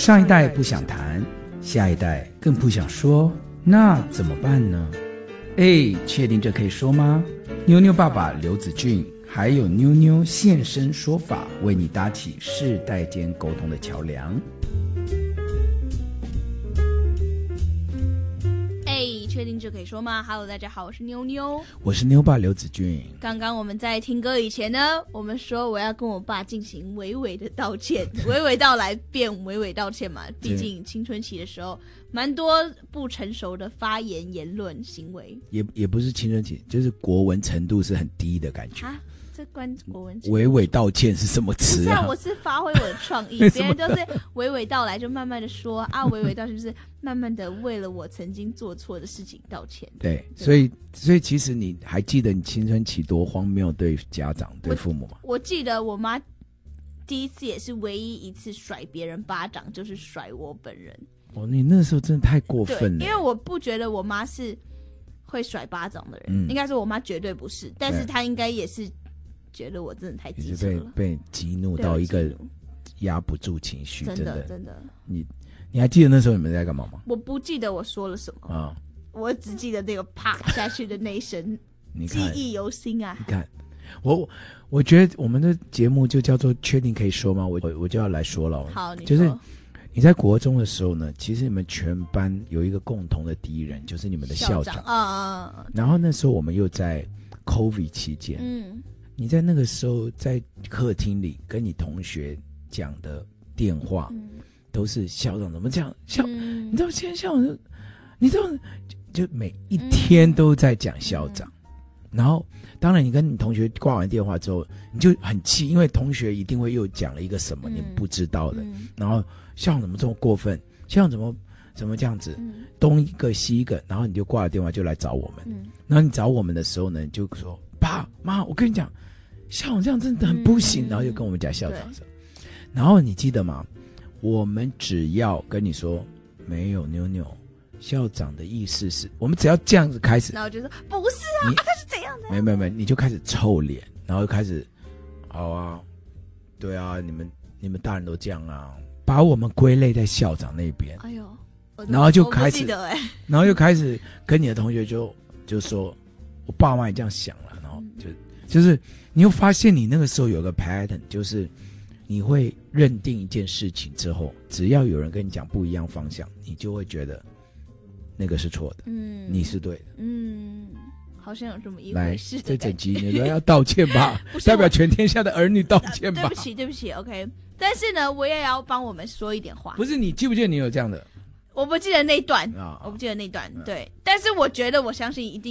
上一代不想谈，下一代更不想说，那怎么办呢？确定这可以说吗？妞妞爸爸刘子俊还有妞妞现身说法，为你搭起世代间沟通的桥梁。 确定这可以说吗？ Hello 大家好，我是妞妞， 我是妞爸刘子俊。 刚刚我们在听歌以前呢，我们说我要跟我爸进行娓娓的道歉，娓娓道来变娓娓道歉嘛，毕竟青春期的时候蛮多不成熟的发言言论行为， 也不是青春期，就是国文程度是很低的感觉。 这关国文娓娓道歉是什么词啊？ 我是发挥我的创意，别人就是娓娓道来，就慢慢的说啊，娓娓道歉就是慢慢的为了我曾经做错的事情道歉。 对，所以其实你还记得你青春期多荒谬对家长对父母吗？ 我记得我妈第一次也是唯一一次甩别人巴掌，就是甩我本人。 你那时候真的太过分了。 因为我不觉得我妈是会甩巴掌的人，应该说我妈绝对不是，但是她应该也是觉得我真的太机车了， 被激怒到一个压不住情绪，真的。 你还记得那时候你们在干嘛吗？ 我不记得我说了什么啊，我只记得那个啪下去的那一声，记忆犹新啊。 你看，我觉得我们的节目就叫做确定可以说吗？我就要来说了。 好，你说。 就是你在国中的时候呢，其实你们全班有一个共同的敌人，就是你们的校长啊。然后那时候我们又在 COVID 期间，你在那个时候在客厅里跟你同学讲的电话，都是校长怎么这样，你知道现在校长你知道就每一天都在讲校长，然后当然你跟你同学挂完电话之后，你就很气，因为同学一定会又讲了一个什么你不知道的，然后校长怎么这么过分，校长怎么这样子，东一个西一个，然后你就挂了电话就来找我们，然后你找我们的时候呢，你就说爸妈，我跟你讲，校长这样真的很不行，然后就跟我们讲校长说，然后你记得吗？我们只要跟你说没有妞妞，校长的意思是我们只要这样子开始， 然后就说不是啊，他是怎样的？ 没，你就开始臭脸，然后就开始好啊，对啊，你们大人都这样啊，把我们归类在校长那边。 哎呦， 然后就开始， 然后就开始跟你的同学就说，我爸妈也这样想了，然后就是你又发现你那个时候有个 pattern， 就是你会认定一件事情之后，只要有人跟你讲不一样方向，你就会觉得那个是错的，你是对的， 好像有这么一回事的感觉。 来，这整集你都要道歉吧，代表全天下的儿女道歉吧。 对不起 ，OK。但是呢，我也要帮我们说一点话。 不是，你记不记得你有这样的？ 我不记得那段，我不记得那段，对。但是我觉得，我相信一定